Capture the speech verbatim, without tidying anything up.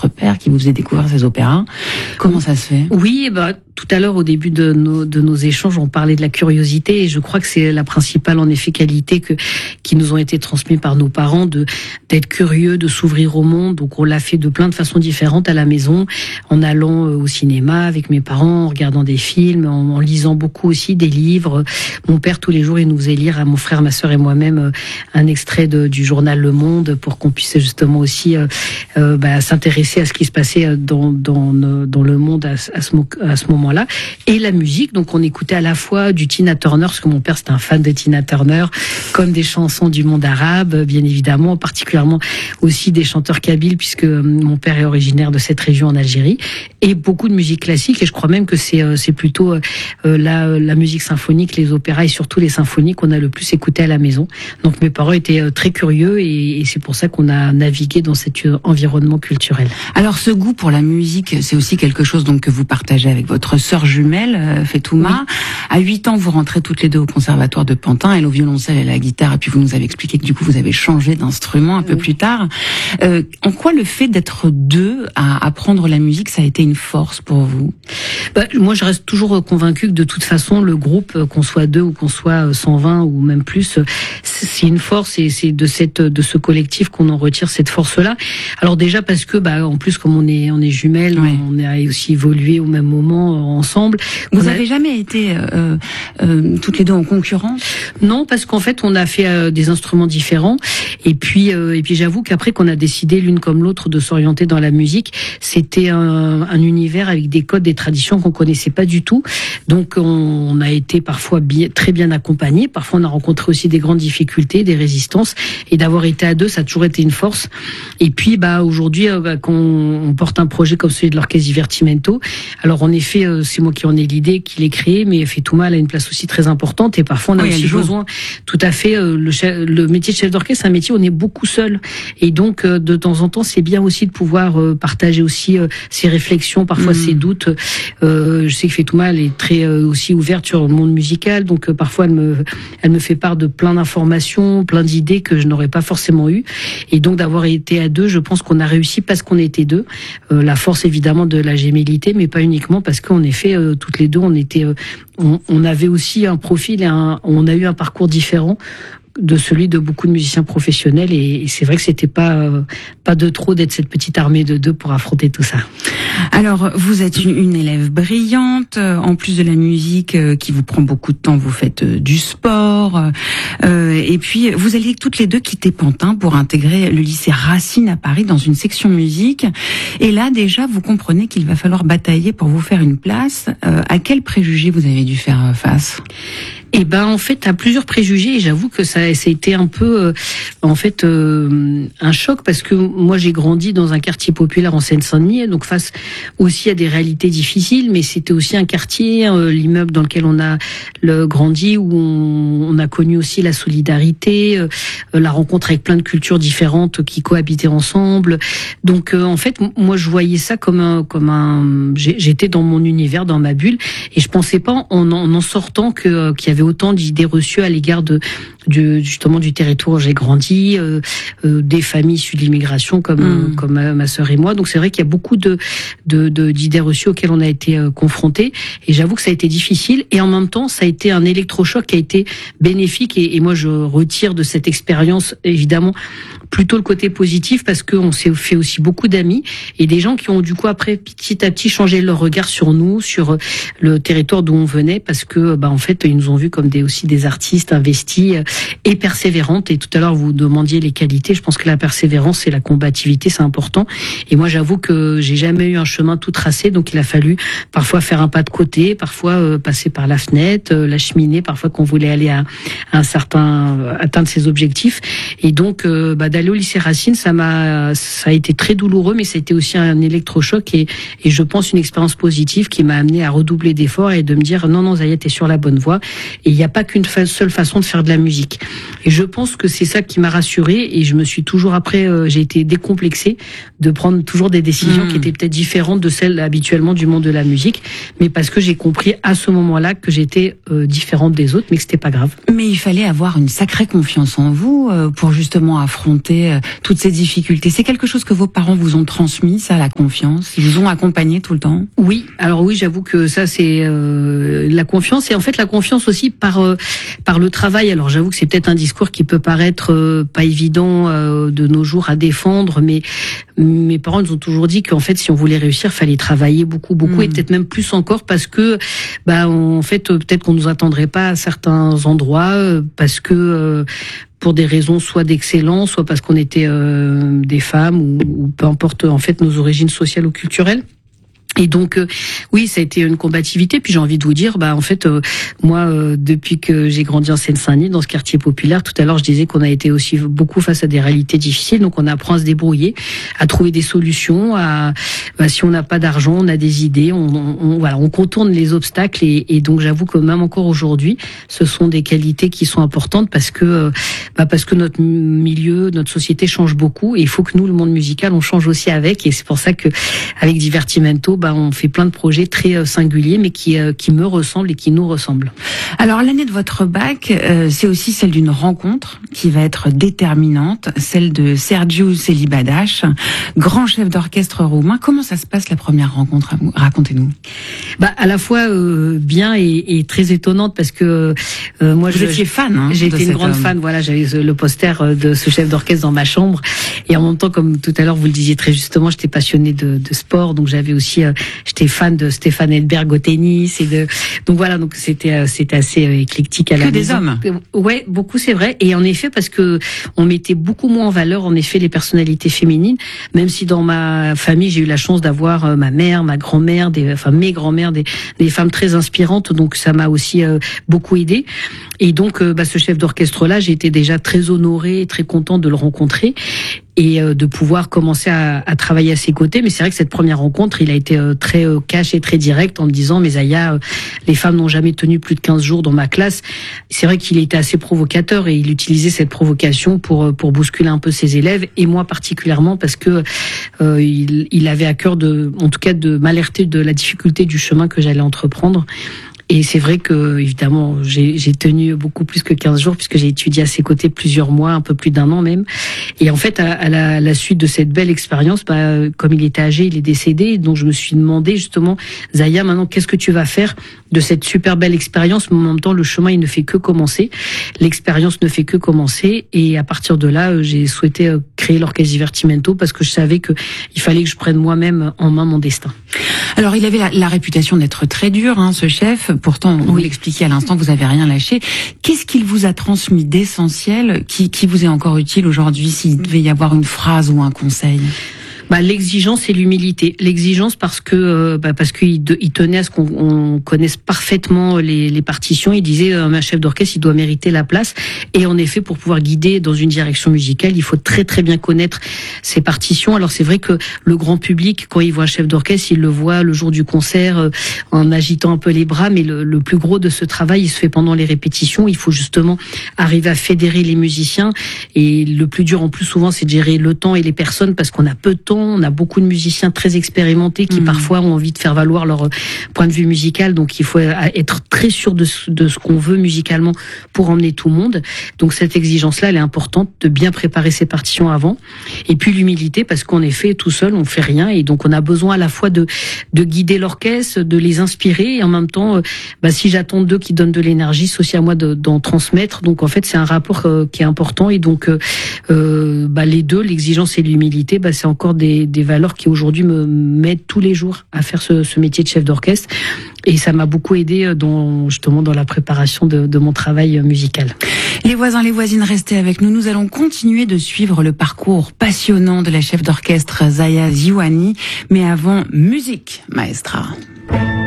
votre père qui vous faisait découvrir ces opéras. Comment ça se fait? Oui, bah, tout à l'heure, au début de nos, de nos échanges, on parlait de la curiosité et je crois que c'est la principale, en effet, qualité que, qui nous ont été transmises par nos parents, de, d'être curieux, de s'ouvrir au monde. Donc, on l'a fait de plein de façons différentes à la maison, en allant au cinéma avec mes parents, en regardant des films, en, en lisant beaucoup aussi des livres. Mon père, tous les jours, il nous faisait lire à mon frère, ma sœur et moi-même un extrait de, du journal Le Monde pour qu'on puisse justement aussi euh, euh, bah, s'intéresser à ce qui se passait dans, dans, dans le monde à, à ce, à ce moment là et la musique. Donc on écoutait à la fois du Tina Turner, parce que mon père c'était un fan de Tina Turner, comme des chansons du monde arabe, bien évidemment, particulièrement aussi des chanteurs kabyles, puisque mon père est originaire de cette région en Algérie, et beaucoup de musique classique. Et je crois même que c'est c'est plutôt la, la musique symphonique, les opéras et surtout les symphonies qu'on a le plus écouté à la maison. Donc mes parents étaient très curieux et, et c'est pour ça qu'on a navigué dans cet environnement culturel. Alors ce goût pour la musique, c'est aussi quelque chose donc que vous partagez avec votre sœur jumelle, euh, Fetouma. Oui. À huit ans, vous rentrez toutes les deux au conservatoire de Pantin, elle au violoncelle et à la guitare, et puis vous nous avez expliqué que du coup vous avez changé d'instrument un oui. peu plus tard. Euh, en quoi le fait d'être deux à apprendre la musique, ça a été une force pour vous? Bah, moi, je reste toujours convaincue que de toute façon, le groupe, qu'on soit deux ou qu'on soit cent vingt ou même plus, c'est une force et c'est de cette de ce collectif qu'on en retire cette force-là. Alors déjà parce que, bah, en plus comme on est on est jumelles, oui. on a aussi évolué au même moment ensemble. Vous a... avez jamais été euh, euh, toutes les deux en concurrence? Non, parce qu'en fait, on a fait euh, des instruments différents. Et puis, euh, et puis, j'avoue qu'après qu'on a décidé l'une comme l'autre de s'orienter dans la musique, c'était un, un univers avec des codes, des traditions qu'on connaissait pas du tout. Donc, on, on a été parfois bien, très bien accompagnés. Parfois, on a rencontré aussi des grandes difficultés, des résistances. Et d'avoir été à deux, ça a toujours été une force. Et puis, bah, aujourd'hui, euh, bah, quand on porte un projet comme celui de l'Orchestre Divertimento, alors en effet, euh, c'est moi qui en ai l'idée, qui l'ai créé, mais Fetouma a une place aussi très importante. Et parfois, on a oui, aussi besoin, tout à fait, euh, le, chef, le métier de chef d'orchestre, c'est un métier où on est beaucoup seul. Et donc, euh, de temps en temps, c'est bien aussi de pouvoir euh, partager aussi euh, ses réflexions, parfois mmh. ses doutes. Euh, je sais que Fetouma, elle est très euh, aussi ouverte sur le monde musical, donc euh, parfois elle me, elle me fait part de plein d'informations, plein d'idées que je n'aurais pas forcément eues. Et donc, d'avoir été à deux, je pense qu'on a réussi parce qu'on était deux. Euh, la force évidemment de la gémellité, mais pas uniquement parce qu'en effet, euh, toutes les deux, on était, euh, on, on avait aussi un profil, et un, on a eu un parcours différent de celui de beaucoup de musiciens professionnels, et, et c'est vrai que c'était pas euh, pas de trop d'être cette petite armée de deux pour affronter tout ça. Alors vous êtes une, une élève brillante, en plus de la musique euh, qui vous prend beaucoup de temps, vous faites euh, du sport, euh, et puis vous alliez toutes les deux quitter Pantin pour intégrer le lycée Racine à Paris dans une section musique, et là déjà vous comprenez qu'il va falloir batailler pour vous faire une place. Euh, à quels préjugés vous avez dû faire face? Eh ben en fait, à plusieurs préjugés, et j'avoue que ça, ça a été un peu, euh, en fait, euh, un choc, parce que moi j'ai grandi dans un quartier populaire en Seine-Saint-Denis, donc face aussi à des réalités difficiles, mais c'était aussi un quartier, euh, l'immeuble dans lequel on a le, grandi, où on, on a connu aussi la solidarité, euh, la rencontre avec plein de cultures différentes qui cohabitaient ensemble. Donc euh, en fait, moi je voyais ça comme un, comme un, j'étais dans mon univers, dans ma bulle, et je pensais pas en en, en sortant que qu'il y avait autant d'idées reçues à l'égard de, du, justement du territoire où j'ai grandi, euh, euh, des familles issues de l'immigration comme mmh. comme ma, ma sœur et moi. Donc c'est vrai qu'il y a beaucoup de, de, de d'idées reçues auxquelles on a été euh, confrontés, et j'avoue que ça a été difficile, et en même temps ça a été un électrochoc qui a été bénéfique, et, et moi je retire de cette expérience évidemment plutôt le côté positif, parce qu'on s'est fait aussi beaucoup d'amis et des gens qui ont du coup après petit à petit changé leur regard sur nous, sur le territoire d'où on venait, parce que bah en fait ils nous ont vus comme des aussi des artistes investis et persévérantes. Et tout à l'heure vous demandiez les qualités, je pense que la persévérance et la combativité c'est important, et moi j'avoue que j'ai jamais eu un chemin tout tracé, donc il a fallu parfois faire un pas de côté, parfois euh, passer par la fenêtre, euh, la cheminée, parfois qu'on voulait aller à, à un certain euh, atteindre ses objectifs. Et donc euh, bah, d'aller au lycée Racine, ça m'a ça a été très douloureux, mais ça a été aussi un électrochoc, et, et je pense une expérience positive qui m'a amené à redoubler d'efforts et de me dire non non Zaya, t'es sur la bonne voie, et il n'y a pas qu'une fa- seule façon de faire de la musique. Et je pense que c'est ça qui m'a rassurée, et je me suis toujours après euh, j'ai été décomplexée de prendre toujours des décisions mmh. qui étaient peut-être différentes de celles habituellement du monde de la musique, mais parce que j'ai compris à ce moment-là que j'étais euh, différente des autres, mais que c'était pas grave. Mais il fallait avoir une sacrée confiance en vous euh, pour justement affronter surmonter euh, toutes ces difficultés. C'est quelque chose que vos parents vous ont transmis, ça, la confiance? Ils vous ont accompagné tout le temps? Oui, alors oui, j'avoue que ça c'est euh, la confiance, et en fait la confiance aussi par euh, par le travail. Alors j'avoue que c'est peut-être un discours qui peut paraître euh, pas évident euh, de nos jours à défendre, mais mes parents nous ont toujours dit qu'en fait si on voulait réussir, fallait travailler beaucoup, beaucoup, mmh. et peut-être même plus encore parce que bah en fait peut-être qu'on nous attendrait pas à certains endroits parce que euh, pour des raisons soit d'excellence, soit parce qu'on était euh, des femmes ou, ou peu importe en fait nos origines sociales ou culturelles. Et donc euh, oui, ça a été une combativité. Puis j'ai envie de vous dire, bah en fait, euh, moi, euh, depuis que j'ai grandi en Seine-Saint-Denis, dans ce quartier populaire, tout à l'heure, je disais qu'on a été aussi beaucoup face à des réalités difficiles. Donc on apprend à se débrouiller, à trouver des solutions. À bah, si on n'a pas d'argent, on a des idées. On, on, on voilà, on contourne les obstacles. Et, et donc j'avoue que même encore aujourd'hui, ce sont des qualités qui sont importantes parce que euh, bah, parce que notre milieu, notre société change beaucoup. Et il faut que nous, le monde musical, on change aussi avec. Et c'est pour ça que avec Divertimento, bah, on fait plein de projets très singuliers, mais qui, euh, qui me ressemblent et qui nous ressemblent. Alors, l'année de votre bac, euh, c'est aussi celle d'une rencontre qui va être déterminante, celle de Sergiu Celibidache, grand chef d'orchestre roumain. Comment ça se passe, la première rencontre? Racontez-nous. Bah, à la fois euh, bien et, et très étonnante, parce que euh, moi, Vous je, étiez fan, hein, j'étais une grande homme. fan. Voilà, j'avais le poster de ce chef d'orchestre dans ma chambre, et en même temps, comme tout à l'heure vous le disiez très justement, j'étais passionnée de, de sport, donc j'avais aussi euh, j'étais fan de Stéphane Edberg au tennis et de donc voilà, donc c'était c'était assez éclectique à la que maison. Des hommes. Ouais, beaucoup, c'est vrai. Et en effet, parce que on mettait beaucoup moins en valeur en effet les personnalités féminines, même si dans ma famille j'ai eu la chance d'avoir ma mère, ma grand-mère, des enfin mes grand-mères, des des femmes très inspirantes, donc ça m'a aussi euh, beaucoup aidé. Et donc euh, bah, ce chef d'orchestre là, j'ai été déjà très honorée, très contente de le rencontrer et euh, de pouvoir commencer à, à travailler à ses côtés. Mais c'est vrai que cette première rencontre, il a été euh, très euh, cash et très direct en me disant, mais Zaya, euh, les femmes n'ont jamais tenu plus de quinze jours dans ma classe. C'est vrai qu'il était assez provocateur et il utilisait cette provocation pour pour bousculer un peu ses élèves, et moi particulièrement parce que euh, il, il avait à cœur de, en tout cas, de m'alerter de la difficulté du chemin que j'allais entreprendre. Et c'est vrai que, évidemment, j'ai, j'ai tenu beaucoup plus que quinze jours puisque j'ai étudié à ses côtés plusieurs mois, un peu plus d'un an même. Et en fait, à, à, la, à la suite de cette belle expérience, bah, comme il était âgé, il est décédé. Donc, je me suis demandé justement, Zaya, maintenant, qu'est-ce que tu vas faire de cette super belle expérience? Mais en même temps, le chemin, il ne fait que commencer. L'expérience ne fait que commencer. Et à partir de là, j'ai souhaité créer l'Orchestre Divertimento parce que je savais que il fallait que je prenne moi-même en main mon destin. Alors, il avait la, la réputation d'être très dur, hein, ce chef. Pourtant, vous oui. l'expliquiez à l'instant, vous avez rien lâché. Qu'est-ce qu'il vous a transmis d'essentiel qui, qui vous est encore utile aujourd'hui, s'il devait y avoir une phrase ou un conseil? Bah, l'exigence et l'humilité. L'exigence parce que euh, bah, parce qu'il il tenait à ce qu'on on connaisse parfaitement les, les partitions. Il disait euh, un chef d'orchestre, il doit mériter la place. Et en effet, pour pouvoir guider dans une direction musicale, il faut très très bien connaître ses partitions. Alors c'est vrai que le grand public, quand il voit un chef d'orchestre, il le voit le jour du concert euh, en agitant un peu les bras. Mais le, le plus gros de ce travail, il se fait pendant les répétitions. Il faut justement arriver à fédérer les musiciens. Et le plus dur en plus souvent, c'est de gérer le temps et les personnes parce qu'on a peu de temps. On a beaucoup de musiciens très expérimentés qui mmh. parfois ont envie de faire valoir leur point de vue musical. Donc il faut être très sûr de ce, de ce qu'on veut musicalement pour emmener tout le monde. Donc cette exigence-là, elle est importante, de bien préparer ses partitions avant. Et puis l'humilité, parce qu'en effet, tout seul, on fait rien. Et donc on a besoin à la fois de, de guider l'orchestre, de les inspirer. Et en même temps, bah, si j'attends d'eux qui donnent de l'énergie, c'est aussi à moi de, d'en transmettre. Donc en fait, c'est un rapport euh, qui est important. Et donc euh, bah, les deux, l'exigence et l'humilité, bah, c'est encore des Des, des valeurs qui aujourd'hui me m'aident tous les jours à faire ce, ce métier de chef d'orchestre, et ça m'a beaucoup aidé dans, justement dans la préparation de, de mon travail musical. Les voisins, les voisines, restez avec nous. Nous allons continuer de suivre le parcours passionnant de la chef d'orchestre Zaya Ziouani, mais avant, musique, maestra.